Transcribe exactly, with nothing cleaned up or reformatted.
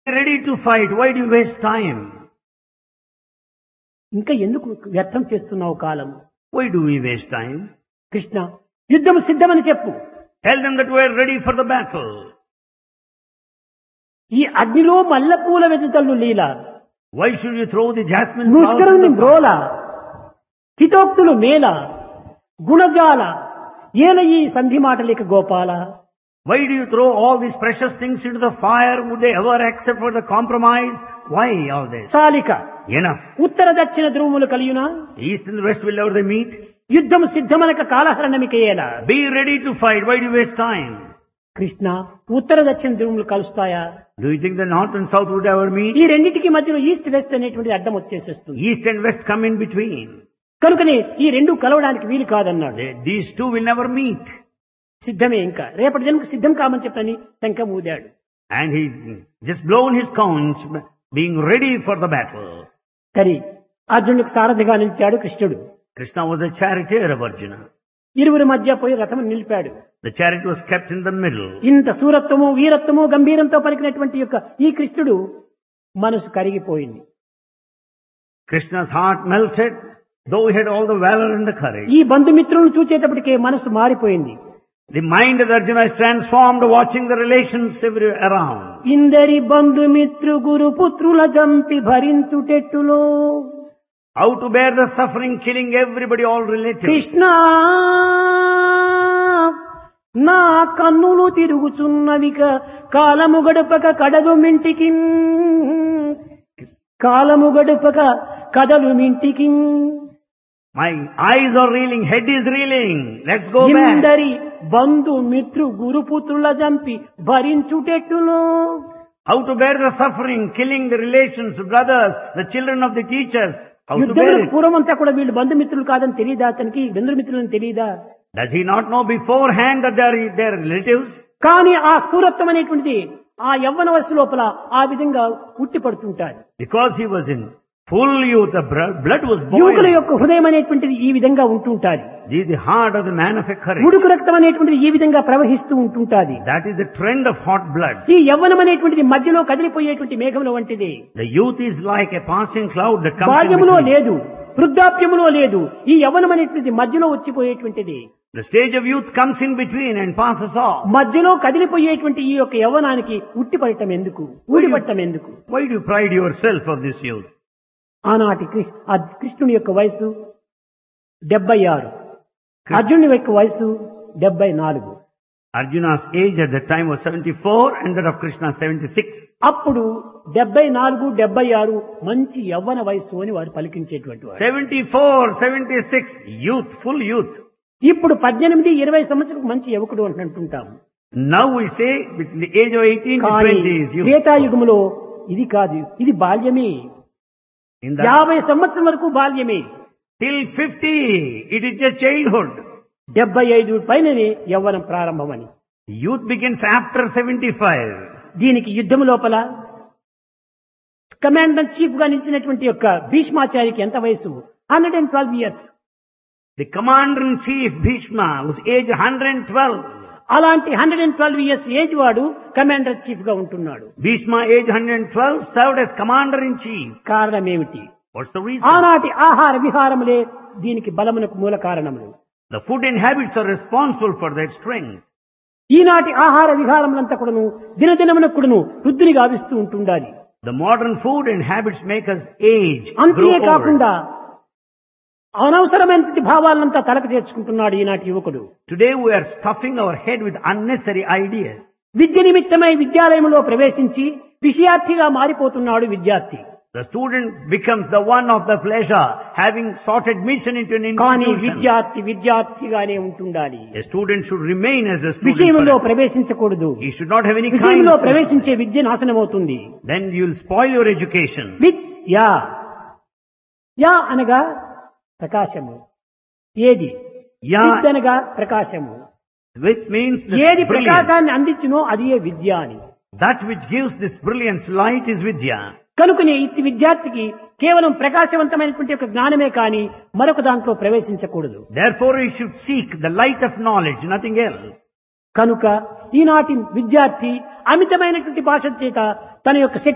ready to fight. Why do you waste time? ఇంకా ఎందుకు వ్యర్థం చేస్తున్నావు కాలం? Why do we waste time? Krishna, యుద్ధం సిద్ధమని చెప్పు. Tell them that we are ready for the battle. ఈ అగ్నిలో మల్లెపూల వెతుతలు లీల, Why should you throw the jasmine flowers in ముష్కరుని the బ్రోల, హితోక్తులు మేల, గుణజాల, ఏల ఈ సంధి మాటలిక Gopala. Why do you throw all these precious things into the fire? Would they ever accept for the compromise? Why all this? చాలిక Enough. ఉత్తర దక్షిణ ధ్రువములు కలియునా, East and the west will never they meet. యుద్ధం సిద్ధమనక కాలహరణమికేలా. Be ready to fight. Why do you waste time? Krishna, ఉత్తర దక్షిణ ధ్రువములు కలుస్తాయా? Do you think the north and south would ever meet? ఈ రెండింటికి మధ్యలో east west అనేటువంటి అడ్డం వచ్చేసేస్తుంది. East and west come in between. కనుకనే ఈ రెండు కలవడానికి వీలు కాదన్నాడు. They, these two will never meet. సిద్ధమే, ఇంకా రేపటి జన్మకు సిద్ధం కామని చెప్పని శంఖం ఊదాడు. And he just blown his conch, being ready for the battle. కరి అర్జునుడికి సారథిగా నిలిచాడు కృష్ణుడు. Krishna was the charioteer of Arjuna. ఇరువురి మధ్య పోయి రథం నిలిపాడు. The chariot was kept in the middle. ఇంత సూరత్వము వీరత్వము గంభీరంతో పలికినటువంటి యొక్క ఈ కృష్ణుడు మనసు కరిగిపోయింది. Krishna's heart melted, though he had all the valor and the courage. ఈ బంధుమిత్రులను చూచేటప్పటికే మనసు మారిపోయింది. The mind of Arjuna is transformed watching the relations everywhere around. ఇందరి బంధుమిత్రు గురు పుత్రుల జంపి భరించుటెట్టులో How to bear the suffering, killing everybody, all relatives. Krishna నా కన్నులు తిరుగుచున్నవిక కాలము గడుపక కడలు మింటికి, కాలము గడుపక కదలు మింటికి. My eyes are reeling, head is reeling. Let's go back. ఇందరి Bandhu మిత్రు గురుపుత్రుల జంపి భరించుటెట్టులో How to bear the suffering, killing the relations, brothers, the children of the teachers. How to bear యుద్ధములకు it. పూర్వమంతా కూడా వీళ్ళు బంధుమిత్రులు కాదని తెలియదా? అతనికి బంధుమిత్రులని తెలియదా? Does he not know beforehand that they are their relatives? కానీ ఆ సూరత్వం అనేటువంటిది ఆ యవ్వన వయసు లోపల ఆ విధంగా ఉట్టి పడుతుంటాడు. Because he was in full youth, the br- blood was యువకుల boiling. యొక్క హృదయం అనేటువంటిది ఈ విధంగా ఉంటుంటాది. This is the heart of the man of a courage. ఉడుకు రక్తం అనేటువంటిది ఈ విధంగా ప్రవహిస్తూ ఉంటుంటాది. That is the trend of hot blood. ఈ యవ్వనం అనేటువంటిది మధ్యలో కదిలిపోయేటువంటి మేఘముల వంటిది. The youth is like a passing cloud that comes in బాల్యములో between. లేదు, వృద్ధాప్యములో లేదు. ఈ యవ్వనం అనేటువంటిది మధ్యలో వచ్చిపోయేటువంటిది. The stage of youth comes in between and passes off. మధ్యలో కదిలిపోయేటువంటి ఈ యొక్క యవ్వనానికి ఉట్టిపడటం ఎందుకు, ఊడిపడటం ఎందుకు? Why do you pride yourself of this youth? ఆనాటి కృ- ఆ కృష్ణుని యొక్క వయసు డెబ్బై ఆరు, అర్జునుని యొక్క వయసు డెబ్బై నాలుగు. Arjuna's age at that time was seventy-four and that of Krishna seventy-six. అప్పుడు డెబ్బై నాలుగు డెబ్బై ఆరు మంచి యవ్వన వయస్సు అని వారు పలికించేటువంటి వారు. seventy-four, seventy-six, youth, full youth. ఇప్పుడు పద్దెనిమిది ఇరవై సంవత్సరాలకు మంచి యువకుడు అని అంటుంటాం. Now we say between the age of eighteen to కానీ twenty is youth. త్రేతాయుగములో ఇది కాదు, ఇది బాల్యమే. In that, యాభై సంవత్సరం వరకు బాల్యమే. till fifty, it is just childhood. డెబ్బై ఐదు పైననే యవ్వనం ప్రారంభమని. Youth begins after seventy-five. దీనికి యుద్ధం లోపల కమాండర్ చీఫ్ గా నిలిచినటువంటి యొక్క భీష్మాచారికి ఎంత వయసు? Hundred and twelve years. The commander-in-chief Bhishma was age one hundred twelve. అలాంటి hundred and twelve years age వాడు కమాండర్ చీఫ్ గా ఉంటున్నాడు. Bhishma, age one hundred twelve, served as commander-in-chief. కారణం ఏమిటి? What's the reason? ఆనాటి ఆహార విహారములే దీనికి బలమునకు మూల కారణములు. The food and habits are responsible for their strength. ఈనాటి ఆహార విహారములంతా కూడాను దినదినమునకు కూడాను వృద్ధిని గావిస్తూ ఉంటుండాలి. The modern food and habits make us age, అంతే grow old. కాకుండా అనవసరమైనటువంటి భావాలంతా తలకు చేర్చుకుంటున్నాడు ఈనాటి యువకుడు. Today we are stuffing our head with unnecessary ideas. విద్య నిమిత్తమై విద్యాలయంలో ప్రవేశించి విషయార్థిగా మారిపోతున్నాడు విద్యార్థి. The student becomes the one of the pleasure, having sought admission into an కానీ institution. విద్యార్థి విద్యార్థిగానే ఉంటుండాలి. A student should remain as a student. విషయంలో forever. ప్రవేశించకూడదు. He should not have any kind విషయంలో of... ప్రవేశించే విద్య నాశనమవుతుంది. Then you will spoil your education. విద్యా yeah అనగా ప్రకాశము. ఏది? Yeah విద్య అనగా ప్రకాశము. which means the ఏది brilliance. ప్రకాశాన్ని అందించునో అది ఏ విద్య అని. That which gives this brilliance light is Vidya. కనుకనే ఇట్టి విద్యార్థికి కేవలం ప్రకాశవంతమైనటువంటి ఒక జ్ఞానమే కానీ మరొక దాంట్లో ప్రవేశించకూడదు. Therefore he should seek the light of knowledge, nothing else. కనుక ఈనాటి విద్యార్థి అమితమైనటువంటి భాష చేత తన యొక్క శక్తి